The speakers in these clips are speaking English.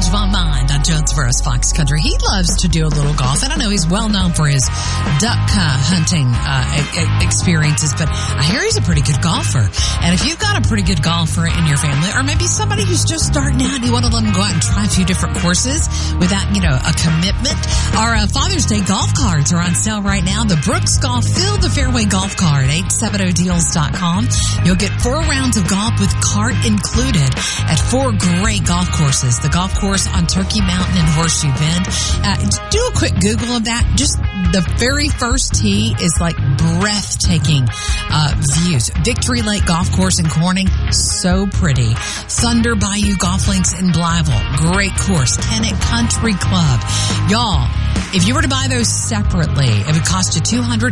My Mind on Jonesboro's Fox Country. He loves to do a little golf, and I know he's well known for his duck hunting experiences, but I hear he's a pretty good golfer. And if you've got a pretty good golfer in your family, or maybe somebody who's just starting out and you want to let them go out and try a few different courses without, a commitment, our Father's Day golf cards are on sale right now. The Brooks Golf Fill the Fairway golf card, 870deals.com. You'll get 4 rounds of golf with cart included at 4 great golf courses. The golf course on Turkey Mountain and Horseshoe Bend. Do a quick Google of that. Just the very first tee is like breathtaking views. Victory Lake Golf Course in Corning, so pretty. Thunder Bayou Golf Links in Blytheville, great course. Tennant Country Club. Y'all, if you were to buy those separately, it would cost you $234.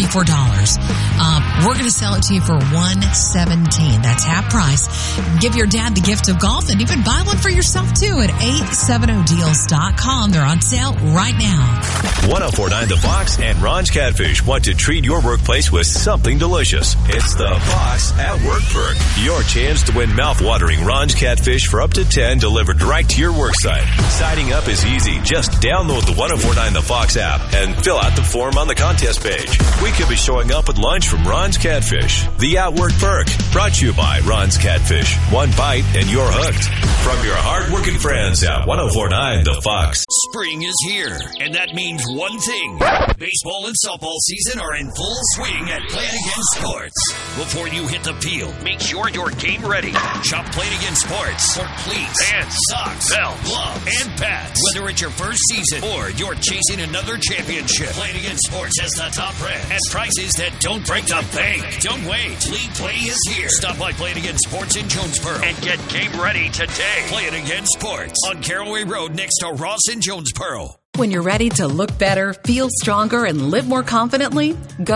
We're going to sell it to you for $117. That's half price. Give your dad the gift of golf and even buy one for yourself too at 870deals.com. They're on sale right now. 1049 The Fox and Ron's Catfish want to treat your workplace with something delicious. It's the Fox at Work Perk. Your chance to win mouth-watering Ron's Catfish for up to 10 delivered right to your worksite. Signing up is easy. Just download the 1049 The Fox app and fill out the form on the contest page. We could be showing up with lunch from Ron's Catfish. The At Work Perk, brought to you by Ron's Catfish. One bite and you're hooked. From your hard-working friends at 1049 The Fox. Spring is here, and that means one thing. Baseball and softball season are in full swing at Play It Again Sports. Before you hit the field, make sure you're game ready. Shop Play It Again Sports for cleats, pants, socks, belts, gloves, and pads. Whether it's your first season or you're chasing another championship, Play It Again Sports has the top brands at prices that don't break the bank. Don't wait. League Play is here. Stop by Play It Again Sports in Jonesboro and get game ready today. Play It Again Sports on Caraway Road next to Ross in Jonesboro. When you're ready to look better, feel stronger, and live more confidently, go